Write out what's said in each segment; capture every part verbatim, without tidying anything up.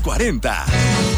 cuarenta.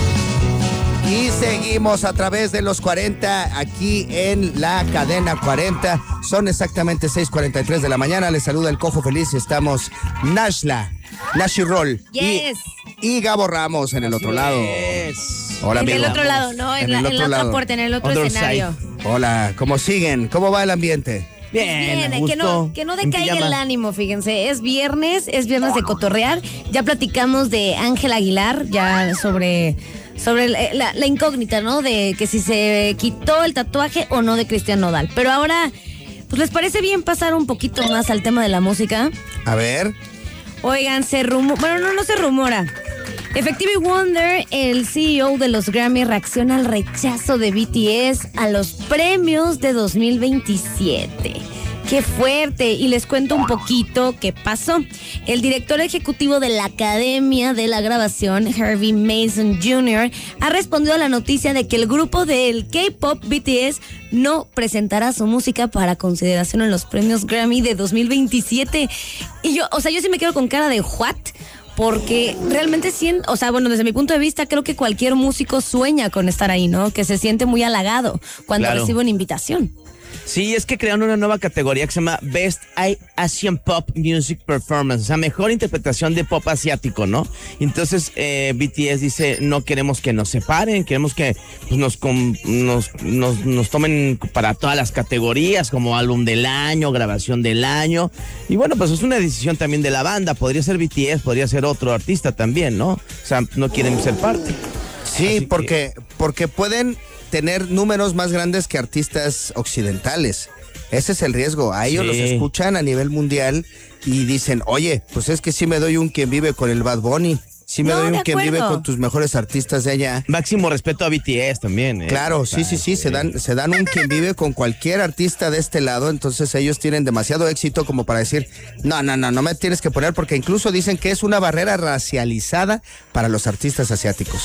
Y seguimos a través de los cuarenta aquí en la cadena cuarenta. Son exactamente seis cuarenta y tres de la mañana. Les saluda el Cojo Feliz y estamos Nashla, Nashi Roll yes. y, y Gabo Ramos en el otro lado. Yes. Hola, en amigo. el otro lado, ¿no? En, En la, el en otro la otra lado. puerta, en el otro Other escenario. side. Hola, ¿cómo siguen? ¿Cómo va el ambiente? Bien, Bien, que no, que no decaiga el ánimo, fíjense. Es viernes, es viernes de cotorrear. Ya platicamos de Ángel Aguilar, ya sobre, sobre la, la, la incógnita, ¿no? De que si se quitó el tatuaje o no de Cristian Nodal. Pero ahora, pues ¿les parece bien pasar un poquito más al tema de la música? A ver. Oigan, se rumora, bueno, no, no se rumora. Effective Wonder, el C E O de los Grammy, reacciona al rechazo de B T S a los premios de dos mil veintisiete. ¡Qué fuerte! Y les cuento un poquito qué pasó. El director ejecutivo de la Academia de la Grabación, Harvey Mason junior, ha respondido a la noticia de que el grupo del K-pop B T S no presentará su música para consideración en los premios Grammy de dos mil veintisiete. Y yo, o sea, yo sí me quedo con cara de ¿what? Porque realmente, o sea, bueno, desde mi punto de vista, creo que cualquier músico sueña con estar ahí, ¿no? Que se siente muy halagado cuando Claro. recibe una invitación. Sí, es que crearon una nueva categoría que se llama Best Asian Pop Music Performance, o sea, mejor interpretación de pop asiático, ¿no? Entonces, eh, B T S dice, no queremos que nos separen, queremos que pues, nos, com, nos, nos, nos tomen para todas las categorías, como álbum del año, grabación del año. Y bueno, pues es una decisión también de la banda, podría ser B T S, podría ser otro artista también, ¿no? O sea, no quieren ser parte. Sí, Así porque, porque pueden tener números más grandes que artistas occidentales. Ese es el riesgo. A ellos Sí. los escuchan a nivel mundial y dicen, oye, pues es que sí me doy un quien vive con el Bad Bunny. Sí me No, doy de un quien vive acuerdo. con tus mejores artistas de allá. Máximo respeto a B T S también, ¿eh? Claro, sí, sí, sí, se dan, se dan un quien vive con cualquier artista de este lado, entonces ellos tienen demasiado éxito como para decir, no, no, no, no me tienes que poner, porque incluso dicen que es una barrera racializada para los artistas asiáticos.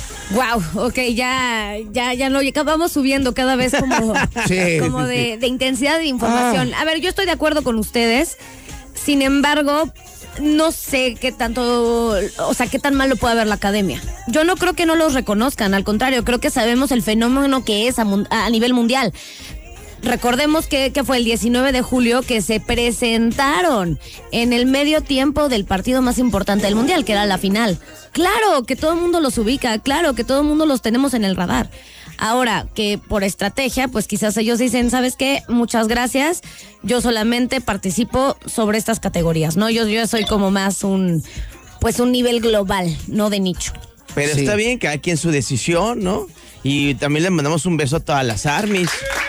Wow, ok, ya, ya, ya lo ya vamos subiendo cada vez como, Sí. como de, de intensidad de información. A ver, yo estoy de acuerdo con ustedes. Sin embargo, no sé qué tanto, o sea, qué tan malo puede haber la academia. Yo no creo que no los reconozcan, al contrario, creo que sabemos el fenómeno que es a, a nivel mundial. Recordemos que, que fue el diecinueve de julio que se presentaron en el medio tiempo del partido más importante del mundial, que era la final. Claro que todo el mundo los ubica, claro que todo el mundo los tenemos en el radar. Ahora, que por estrategia, pues quizás ellos dicen, ¿sabes qué? Muchas gracias, yo solamente participo sobre estas categorías, ¿no? Yo, yo soy como más un, pues un nivel global, no de nicho. Pero Sí. está bien, cada quien su decisión, ¿no? Y también le mandamos un beso a todas las ARMYs.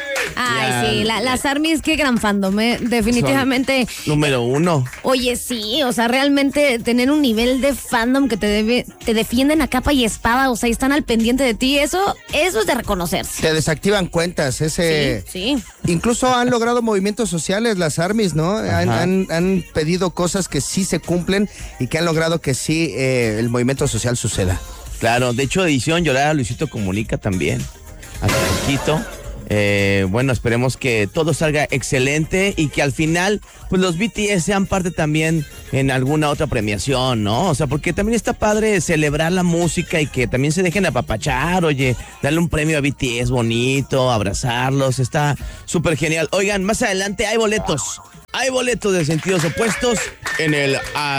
Ay, Ya. sí, la, las ARMYs, qué gran fandom, ¿eh? Definitivamente. Número uno. Oye, sí, o sea, realmente tener un nivel de fandom que te debe, te defienden a capa y espada, o sea, y están al pendiente de ti, eso, eso es de reconocerse. Te desactivan cuentas, ese... Sí, sí. Incluso han logrado movimientos sociales las ARMYs, ¿no? Han, han, han pedido cosas que sí se cumplen y que han logrado que sí eh, el movimiento social suceda. Claro, de hecho, edición llorar a Luisito Comunica también. Hace poquito. Eh, bueno, esperemos que todo salga excelente y que al final, pues los B T S sean parte también en alguna otra premiación, ¿no? O sea, porque también está padre celebrar la música y que también se dejen apapachar, oye, darle un premio a B T S bonito, abrazarlos, está súper genial. Oigan, más adelante hay boletos. Hay boletos de sentidos opuestos en el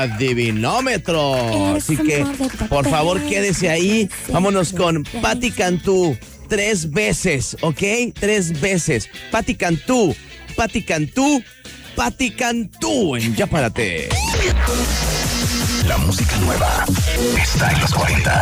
adivinómetro. Así que, por favor, quédese ahí. Vámonos con Patti Cantú. Tres veces, ¿ok? Tres veces. Patti Cantú, Patti Cantú, Patti Cantú en Ya Párate. La música nueva está en los cuarenta.